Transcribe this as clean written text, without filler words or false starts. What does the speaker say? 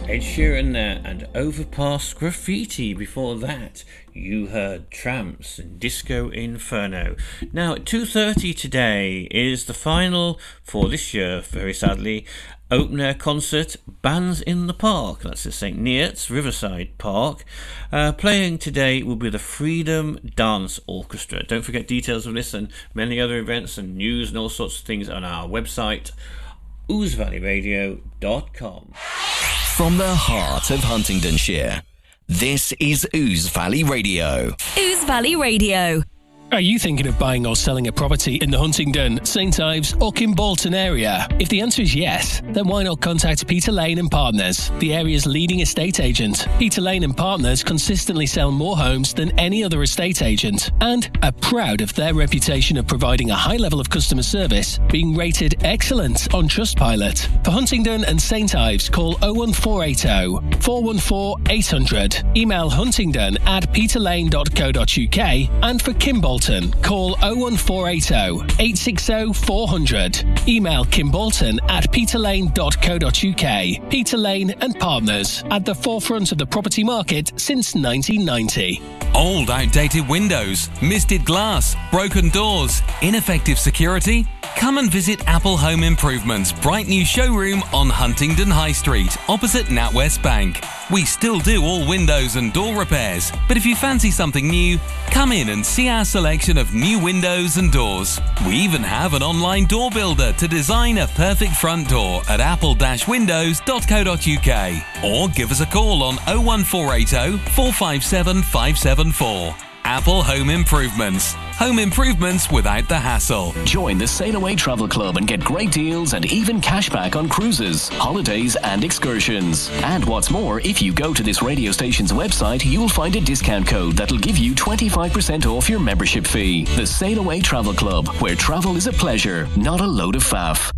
Ed Sheeran there, and Overpass Graffiti. Before that, you heard Tramps and Disco Inferno. Now, at 2:30 today is the final for this year, very sadly, open air concert, Bands in the Park. That's at St. Neots, Riverside Park. Playing today will be the Freedom Dance Orchestra. Don't forget details of this and many other events and news and all sorts of things on our website, ousevalleyradio.com. From the heart of Huntingdonshire, this is Ouse Valley Radio. Ouse Valley Radio. Are you thinking of buying or selling a property in the Huntingdon, St Ives or Kimbolton area? If the answer is yes, then why not contact Peter Lane and Partners, the area's leading estate agent. Peter Lane and Partners consistently sell more homes than any other estate agent and are proud of their reputation of providing a high level of customer service, being rated excellent on Trustpilot. For Huntingdon and St Ives, call 01480 414 800. Email huntingdon@peterlane.co.uk, and for Kimbolton, call 01480 860 400. Email kimbolton@peterlane.co.uk. Peter Lane and Partners, at the forefront of the property market since 1990. Old, outdated windows, misted glass, broken doors, ineffective security? Come and visit Apple Home Improvements' bright new showroom on Huntingdon High Street, opposite NatWest Bank. We still do all windows and door repairs, but if you fancy something new, come in and see our selection of new windows and doors. We even have an online door builder to design a perfect front door at apple-windows.co.uk, or give us a call on 01480 457 574. Apple Home Improvements. Home improvements without the hassle. Join the Sail Away Travel Club and get great deals and even cashback on cruises, holidays and excursions. And what's more, if you go to this radio station's website, you'll find a discount code that'll give you 25% off your membership fee. The Sail Away Travel Club, where travel is a pleasure, not a load of faff.